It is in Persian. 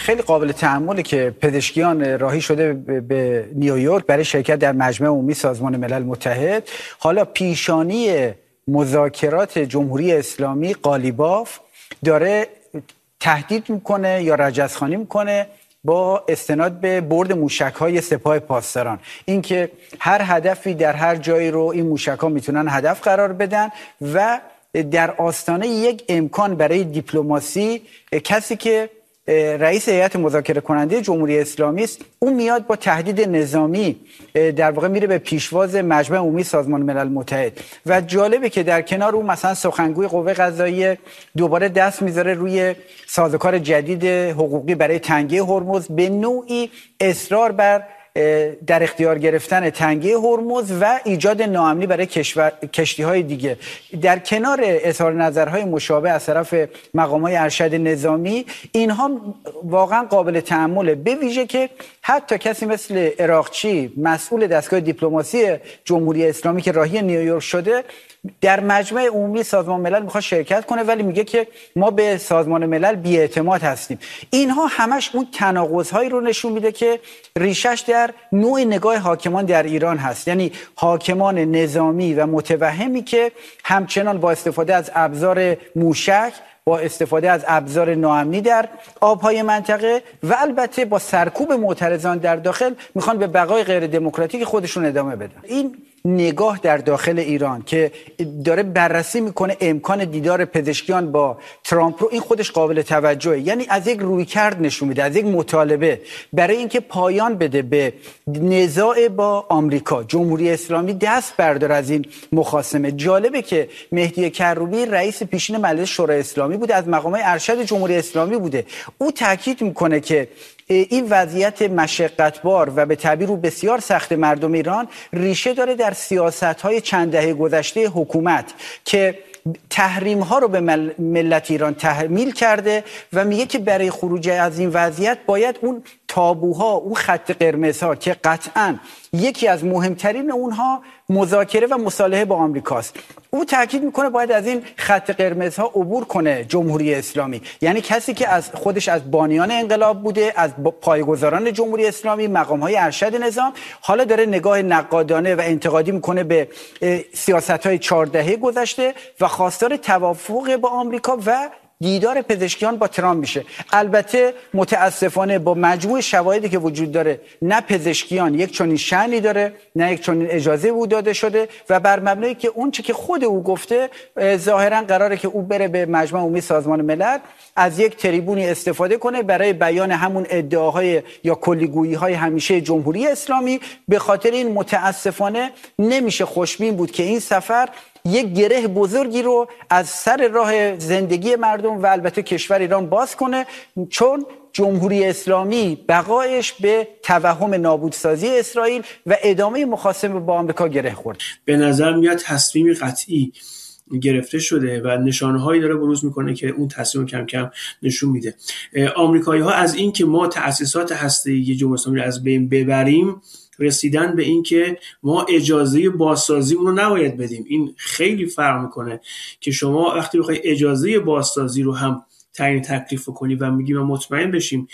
خیلی قابل تأمله که پزشکیان راهی شده به نیویورک برای شرکت در مجمع عمومی سازمان ملل متحد. حالا پیشانی مذاکرات جمهوری اسلامی قالیباف داره تهدید میکنه یا رجزخوانی میکنه با استناد به برد موشک‌های سپاه پاسداران، اینکه هر هدفی در هر جایی رو این موشک‌ها میتونن هدف قرار بدن و در آستانه یک امکان برای دیپلماسی کسی که رئیس هیئت مذاکره کننده جمهوری اسلامی است، اون میاد با تهدید نظامی در واقع میره به پیشواز مجمع عمومی سازمان ملل متحد. و جالبه که در کنار اون مثلا سخنگوی قوه قضاییه دوباره دست میذاره روی سازوکار جدید حقوقی برای تنگه هرمز، به نوعی اصرار بر در اختیار گرفتن تنگه هرمز و ایجاد ناامنی برای کشتی‌های دیگه. در کنار اظهار نظرهای مشابه از طرف مقام‌های ارشد نظامی، اینها واقعا قابل تأمله، به ویژه که حتی کسی مثل عراقچی مسئول دستگاه دیپلماسی جمهوری اسلامی که راهی نیویورک شده در مجمع عمومی سازمان ملل میخواد شرکت کنه، ولی میگه که ما به سازمان ملل بی‌اعتماد هستیم. اینها همش اون تناقض‌هایی رو نشون میده که ریشش در نوع نگاه حاکمان در ایران هست، یعنی حاکمان نظامی و متوهمی که همچنان با استفاده از ابزار موشک، با استفاده از ابزار ناامنی در آبهای منطقه و البته با سرکوب معترضان در داخل میخوان به بقای غیر دموکراتیک خودشون ادامه بدن. این نگاه در داخل ایران که داره بررسی میکنه امکان دیدار پزشکیان با ترامپ رو، این خودش قابل توجهه. یعنی از یک رویکرد نشون میده، از یک مطالبه برای اینکه پایان بده به نزاع با آمریکا، جمهوری اسلامی دست برداره از این مخاصمه. جالبه که مهدی کروبی رئیس پیشین مجلس شورای اسلامی بوده، از مقامات ارشد جمهوری اسلامی بوده. او تاکید میکنه که این وضعیت مشقتبار و به تعبیر رو بسیار سخت مردم ایران ریشه داره در سیاست‌های چند دهه گذشته حکومت که تحریم ها رو به ملت ایران تحمیل کرده و میگه که برای خروج از این وضعیت باید اون تابوها، اون خط قرمزها که قطعاً یکی از مهمترین اونها مذاکره و مصالحه با آمریکاست، او تاکید میکنه باید از این خط قرمزها عبور کنه جمهوری اسلامی. یعنی کسی که از خودش از بانیان انقلاب بوده، از پایه‌گذاران جمهوری اسلامی، مقام‌های ارشد نظام، حالا داره نگاه نقادانه و انتقادی میکنه به سیاست‌های 4 دهه گذشته و خواستار توافق با آمریکا و دیدار پزشکیان با ترامپ میشه. البته متاسفانه با مجموع شواهدی که وجود داره، نه پزشکیان یک چنین شأنی داره، نه یک چنین اجازه او داده شده و بر مبنای که اون چه که خود او گفته، ظاهرا قراره که او بره به مجمع عمومی سازمان ملل از یک تریبونی استفاده کنه برای بیان همون ادعاهای یا کلیگویی‌های همیشه جمهوری اسلامی. به خاطر این متاسفانه نمیشه خوشبین بود که این سفر یک گره بزرگی رو از سر راه زندگی مردم و البته کشور ایران باز کنه، چون جمهوری اسلامی بقایش به توهم نابودسازی اسرائیل و ادامه مخاصمه با آمریکا گره خورد. به نظر میاد تصمیم قطعی گرفته شده و نشانه‌هایی داره بروز میکنه که اون تصمیم کم کم نشون میده. آمریکایی‌ها از این که ما تأسیسات هسته‌ای جمهوری اسلامی رو از بین ببریم رسیدن به این که ما اجازه بازسازی اون رو نباید بدیم. این خیلی فرق میکنه که شما وقتی بخوای اجازه بازسازی رو هم تعیین تکلیف کنی و میگی ما مطمئن بشیم